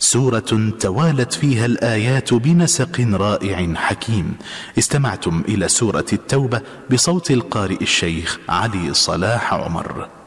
سورة توالت فيها الآيات بنسق رائع حكيم. استمعتم إلى سورة التوبة بصوت القارئ الشيخ علي صلاح عمر.